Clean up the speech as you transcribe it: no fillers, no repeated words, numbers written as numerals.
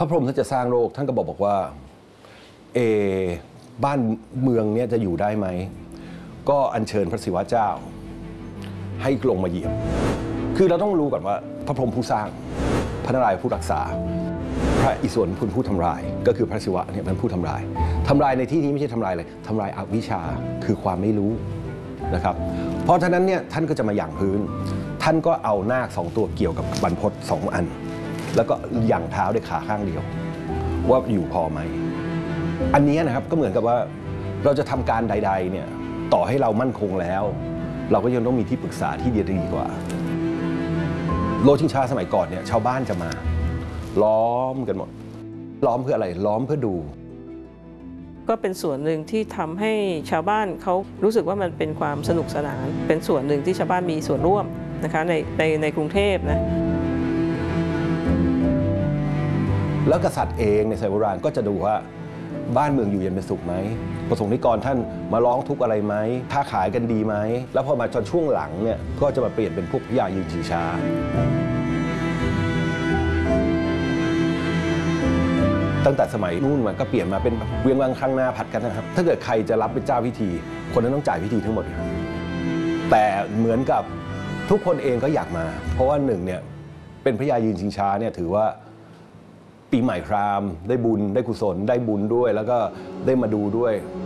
ระพรหมท่านจะสร้างโลกท่านก็บอกว่าบ้านเมืองเนี่ยจะอยู่ได้ไหมก็อัญเชิญพระศิวะเจ้าให้ลงมาเหยียบคือเราต้องรู้ก่อนว่าพระพรหมผู้สร้างพระนารายณ์ผู้รักษาพระอิศวรผู้ทำลายก็คือพระศิวะเนี่ยเป็นผู้ทำลายในที่นี้ไม่ใช่ทำลายเลยทำลายอวิชชาคือความไม่รู้นะครับเพราะฉะนั้นเนี่ยท่านก็จะมาหยั่งพื้นท่านก็เอานาค2 ตัวเกี่ยวกับบรรพต2 อันแล้วก็หยั่งเท้าด้วยขาข้างเดียวว่าอยู่พอไหมอันนี้นะครับก็เหมือนกับว่าเราจะทำการใดๆเนี่ยต่อให้เรามั่นคงแล้วเราก็ยังต้องมีที่ปรึกษาที่ดีกว่าโลชิงช้าสมัยก่อนเนี่ยชาวบ้านจะมาล้อมกันหมดล้อมเพื่ออะไรล้อมเพื่อดูก็เป็นส่วนหนึ่งที่ทำให้ชาวบ้านเขารู้สึกว่ามันเป็นความสนุกสนานเป็นส่วนหนึ่งที่ชาวบ้านมีส่วนร่วมนะคะในกรุงเทพนะแล้วกษัตริย์เองในสมัยโบราณก็จะดูว่าบ้านเมืองอยู่เย็นเป็นสุขไหมประสงค์นิกรท่านมาร้องทุกข์อะไรไหมค้าขายกันดีไหมแล้วพอมาจนช่วงหลังเนี่ยก็จะมาเปลี่ยนเป็นพวกพญายืนชิงช้าตั้งแต่สมัยนู่นมันก็เปลี่ยนมาเป็นเวียงวังข้างหน้าผัดกันนะครับถ้าเกิดใครจะรับเป็นเจ้าพิธีคนนั้นต้องจ่ายพิธีทั้งหมดครับแต่เหมือนกับทุกคนเองก็อยากมาเพราะว่าหนึ่งเนี่ยเป็นพญายืนชิงช้าเนี่ยถือว่าปีใหม่พราหมณ์ได้บุญได้กุศลได้บุญด้วยแล้วก็ได้มาดูด้วย